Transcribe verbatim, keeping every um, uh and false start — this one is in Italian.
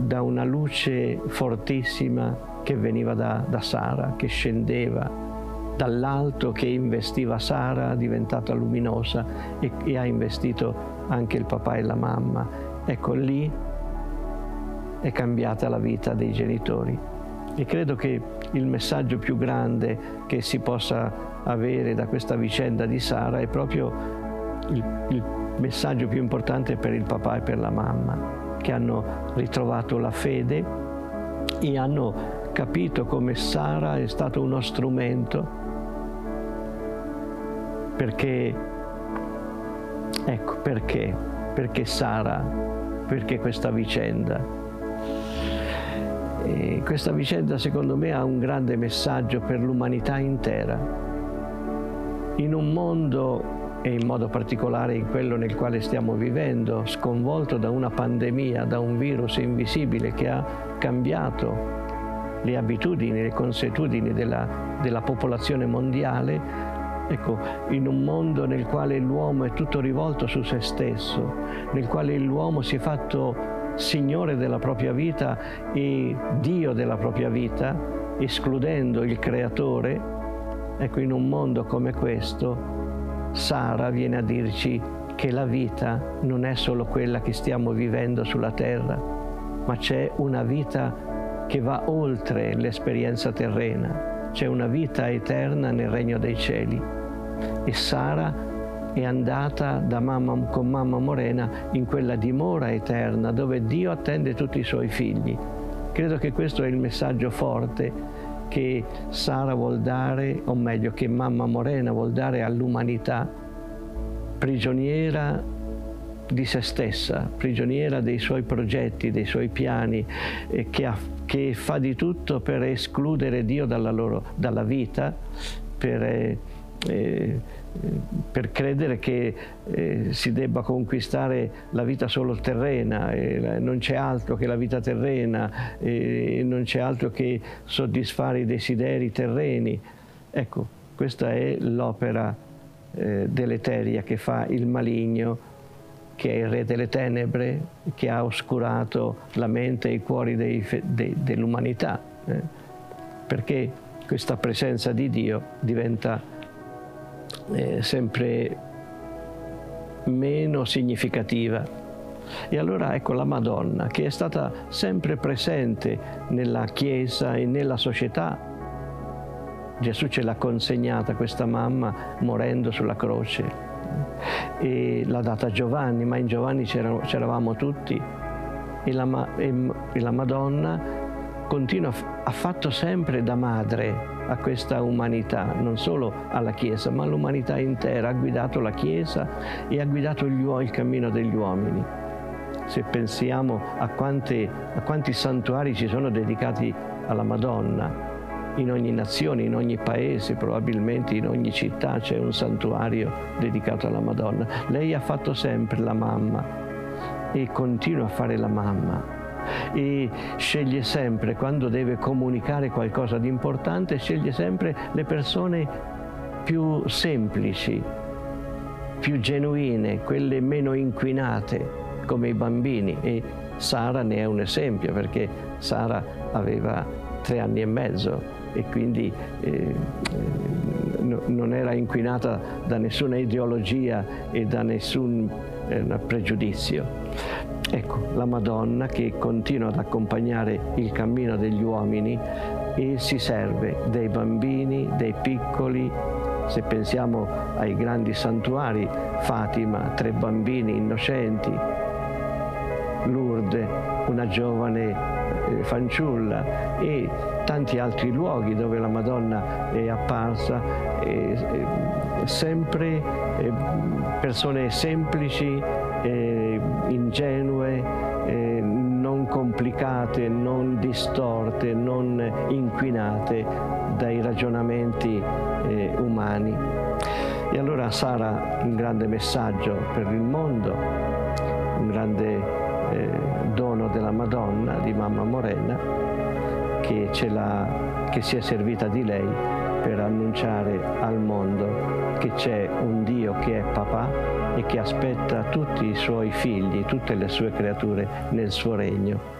da una luce fortissima che veniva da, da Sara, che scendeva dall'alto, che investiva Sara, diventata luminosa, e, e ha investito anche il papà e la mamma. Ecco, lì è cambiata la vita dei genitori. E credo che il messaggio più grande che si possa avere da questa vicenda di Sara è proprio il, il messaggio più importante per il papà e per la mamma, che hanno ritrovato la fede e hanno capito come Sara è stato uno strumento perché, ecco, perché, perché Sara, perché questa vicenda. E questa vicenda secondo me ha un grande messaggio per l'umanità intera. In un mondo, e in modo particolare in quello nel quale stiamo vivendo, sconvolto da una pandemia, da un virus invisibile che ha cambiato le abitudini, le consuetudini della, della popolazione mondiale, ecco, in un mondo nel quale l'uomo è tutto rivolto su se stesso, nel quale l'uomo si è fatto Signore della propria vita e Dio della propria vita, escludendo il Creatore, ecco, in un mondo come questo, Sara viene a dirci che la vita non è solo quella che stiamo vivendo sulla terra, ma c'è una vita che va oltre l'esperienza terrena, c'è una vita eterna nel regno dei cieli. E Sara è andata da mamma, con mamma Morena in quella dimora eterna dove Dio attende tutti i suoi figli. Credo che questo è il messaggio forte che Sara vuol dare, o meglio che mamma Morena vuol dare all'umanità, prigioniera di se stessa, prigioniera dei suoi progetti, dei suoi piani, eh, che, ha, che fa di tutto per escludere Dio dalla, loro, dalla vita, per, eh, eh, per credere che eh, si debba conquistare la vita solo terrena, eh, non c'è altro che la vita terrena, eh, non c'è altro che soddisfare i desideri terreni. Ecco, questa è l'opera eh, deleteria che fa il maligno, che è il re delle tenebre, che ha oscurato la mente e i cuori dell'umanità, eh, perché questa presenza di Dio diventa Eh, sempre meno significativa. E allora ecco la Madonna, che è stata sempre presente nella Chiesa e nella società. Gesù ce l'ha consegnata questa mamma morendo sulla croce e l'ha data a Giovanni, ma in Giovanni c'eravamo tutti, e la, e, e la Madonna continua, ha fatto sempre da madre a questa umanità, non solo alla Chiesa, ma all'umanità intera. Ha guidato la Chiesa e ha guidato gli, il cammino degli uomini. Se pensiamo a, quante, a quanti santuari ci sono dedicati alla Madonna, in ogni nazione, in ogni paese, probabilmente in ogni città c'è un santuario dedicato alla Madonna. Lei ha fatto sempre la mamma e continua a fare la mamma. E sceglie sempre, quando deve comunicare qualcosa di importante, sceglie sempre le persone più semplici, più genuine, quelle meno inquinate, come i bambini. E Sara ne è un esempio, perché Sara aveva tre anni e mezzo e quindi eh, no, non era inquinata da nessuna ideologia e da nessun eh, pregiudizio. Ecco, la Madonna che continua ad accompagnare il cammino degli uomini e si serve dei bambini, dei piccoli. Se pensiamo ai grandi santuari, Fatima, tre bambini innocenti, Lourdes, una giovane eh, fanciulla, e tanti altri luoghi dove la Madonna è apparsa, eh, eh, sempre eh, persone semplici, eh, ingenue, eh, non complicate, non distorte, non inquinate dai ragionamenti eh, umani. E allora Sara, un grande messaggio per il mondo, un grande eh, dono della Madonna, di mamma Morena, che, ce l'ha, che si è servita di lei per annunciare al mondo che c'è un Dio che è papà e che aspetta tutti i suoi figli, tutte le sue creature nel suo regno.